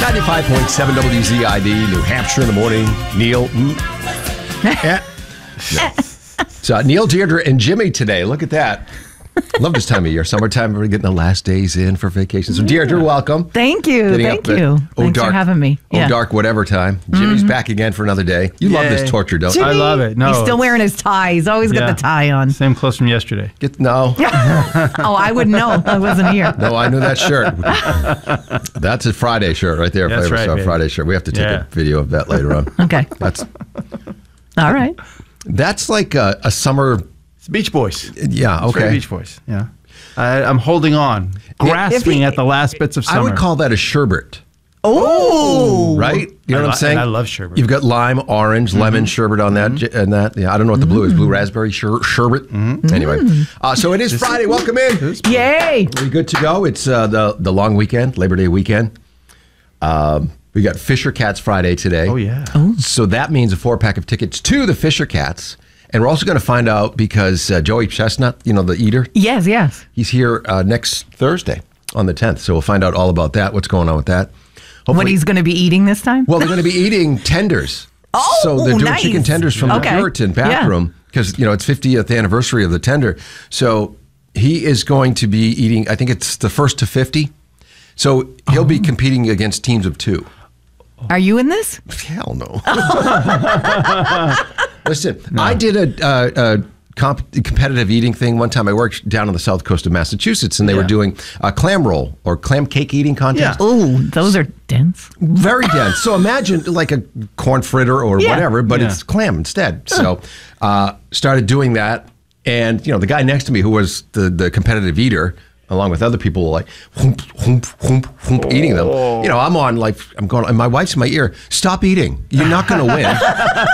95.7 WZID, New Hampshire in the morning. Neil. Yeah. So Neil, Deirdre, and Jimmy today. Look at that. Love this time of year. Summertime, we're getting the last days in for vacation. So Deirdre, welcome. Thank you. Thanks for having me. Dark, whatever time. Jimmy's back again for another day. You love this torture, don't you? Jimmy, I love it. No, he's still wearing his tie. He's always got the tie on. Same clothes from yesterday. No. Oh, I wouldn't know. I wasn't here. No, I knew that shirt. That's a Friday shirt right there. That's right, baby. Friday shirt. We have to take a video of that later on. Okay. All right. That's like a summer. It's Beach Boys. Yeah, okay. It's Beach Boys, yeah. I'm holding on, grasping at the last bits of summer. I would call that a sherbet. Oh, right? You know what I'm saying? I love sherbet. You've got lime, orange, lemon sherbet on that, and that. Yeah, I don't know what the blue is. Blue raspberry sherbet. Anyway, so it is Friday. Welcome in. Yay! We're good to go. It's the long weekend, Labor Day weekend. We got Fisher Cats Friday today. Oh yeah. So that means a 4-pack of tickets to the Fisher Cats. And we're also going to find out because Joey Chestnut, you know, the eater. Yes. He's here next Thursday on the 10th. So we'll find out all about that, what's going on with that. Hopefully, what he's going to be eating this time? Well, they're going to be eating tenders. Oh, so they're doing nice. chicken tenders from the Puritan back room because, you know, it's 50th anniversary of the tender. So he is going to be eating, I think it's the first to 50. So he'll be competing against teams of 2. Are you in this? Hell no. Listen, I did a competitive eating thing one time. I worked down on the south coast of Massachusetts, and they were doing a clam roll or clam cake eating contest. Yeah. Oh, those are dense. Very dense. So imagine like a corn fritter or whatever, but it's clam instead. So started doing that, and you know the guy next to me who was the competitive eater, along with other people, were like eating them. You know, I'm going, and my wife's in my ear. Stop eating. You're not going to win.